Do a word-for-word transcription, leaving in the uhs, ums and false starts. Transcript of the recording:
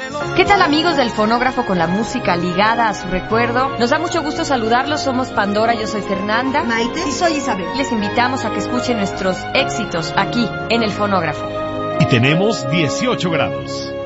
¿Qué tal, amigos del Fonógrafo, con la música ligada a su recuerdo? Nos da mucho gusto saludarlos. Somos Pandora, yo soy Fernanda. Maite y soy Isabel. Les invitamos a que escuchen nuestros éxitos aquí en el Fonógrafo. Y tenemos dieciocho grados.